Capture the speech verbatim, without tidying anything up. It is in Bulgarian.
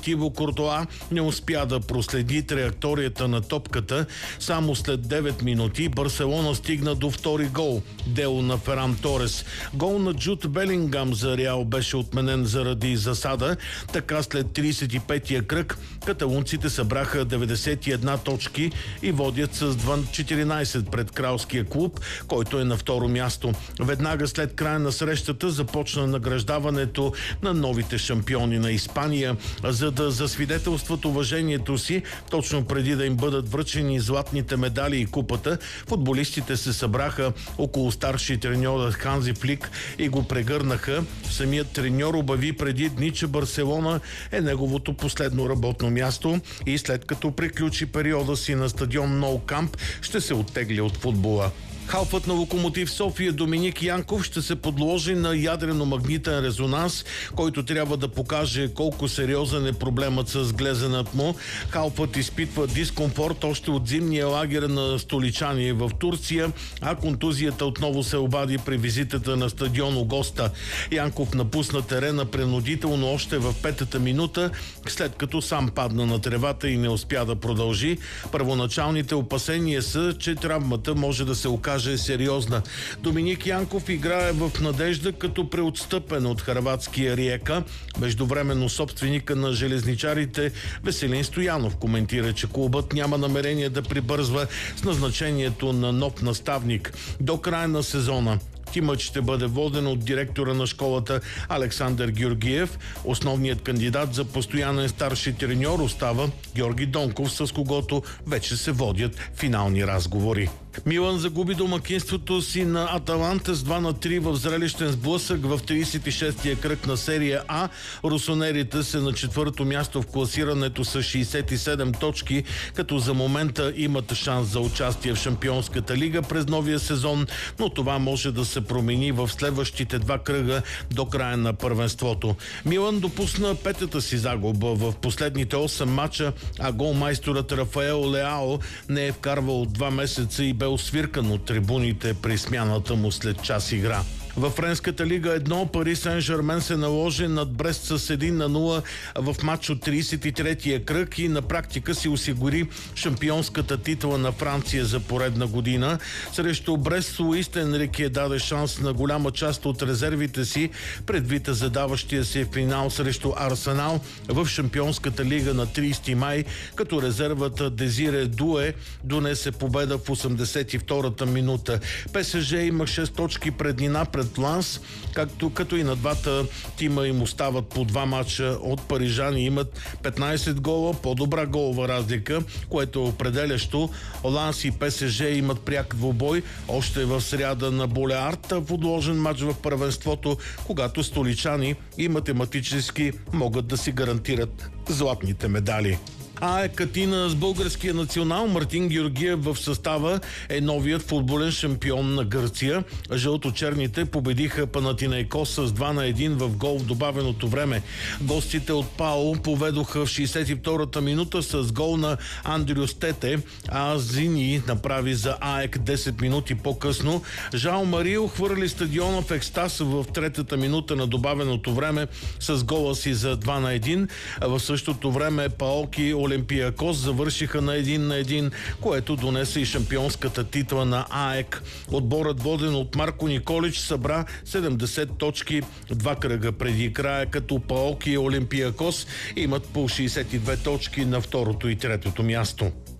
Тибо Куртоа не успя да проследи траекторията на топката. Само след девет минути Барселона стигна до втори гол. Дело на Феран Торес. Гол на Джуд Белингам за Реал беше отменен заради засада. Така след тридесет и петия кръг каталунците събраха деветдесет и една точки и водят с четиринадесет пред кралския клуб, който е на второ място. Веднага след края на срещата започна награждаването на новите шампиони на Испания. За да засвидетелстват уважението си, точно преди да им бъдат връчени златните медали и купата, футболистите се събраха около старши треньор Ханзи Флик и го прегърнаха. Самият треньор обяви преди дни, че Барселона е неговото последно работно място и след като приключи периода си на стадион Nou Camp, ще се оттегли от футбола. Халфът на Локомотив София Доминик Янков ще се подложи на ядрено-магнитен резонанс, който трябва да покаже колко сериозен е проблемът с глезенът му. Халфът изпитва дискомфорт още от зимния лагер на столичани в Турция, а контузията отново се обади при визитата на стадион Огоста. Янков напусна терена принудително още в петата минута, след като сам падна на тревата и не успя да продължи. Първоначалните опасения са, че травмата може да се окаже е сериозна. Доминик Янков играе в надежда, като преотстъпен от хърватския Риека. Междувременно собственика на железничарите Веселин Стоянов коментира, че клубът няма намерение да прибързва с назначението на нов наставник. До края на сезона тимът ще бъде воден от директора на школата Александър Георгиев. Основният кандидат за постоянен старши треньор остава Георги Донков, с когото вече се водят финални разговори. Милан загуби домакинството си на Аталанта с два на три в зрелищен сблъсък в тридесет и шестия кръг на серия А. Русонерите са на четвърто място в класирането с шейсет и седем точки, като за момента имат шанс за участие в Шампионската лига през новия сезон, но това може да се промени в следващите два кръга до края на първенството. Милан допусна петата си загуба в последните осем мача, а голмайсторът Рафаел Леао не е вкарвал два месеца и бе освиркан от трибуните при смяната му след час игра. Във Френската лига едно Пари Сен-Жермен се наложи над Брест с един на нула в матч от тридесет и третия кръг и на практика си осигури шампионската титла на Франция за поредна година. Срещу Брест Луис Енрике даде шанс на голяма част от резервите си предвид задаващия се финал срещу Арсенал в Шампионската лига на тридесети май, като резервата Дезире Дуе донесе победа в осемдесет и втората минута. ПСЖ има шест точки преднина пред Ланс, както като и на двата тима им остават по два мача от парижани. Имат петнадесет гола, по-добра голова разлика, което е определящо. Ланс и ПСЖ имат пряк двубой още в сряда на Болеард, в отложен мач в първенството, когато столичани и математически могат да си гарантират златните медали. АЕК Атина с българския национал Мартин Георгиев в състава е новият футболен шампион на Гърция. Жълто-черните победиха Панатинайкос с два на един в гол в добавеното време. Гостите от ПАО поведоха в шейсет и втората минута с гол на Андрю Стете, а Зини направи за АЕК десет минути по-късно. Жао Марио хвърли стадиона в екстаз в третата минута на добавеното време с гола си за два на един. В същото време ПАОКи Олимпиакос завършиха на един на един, което донесе и шампионската титла на АЕК. Отборът, воден от Марко Николич, събра седемдесет точки два кръга преди края, като ПАОК и Олимпиакос имат по шейсет и две точки на второто и третото място.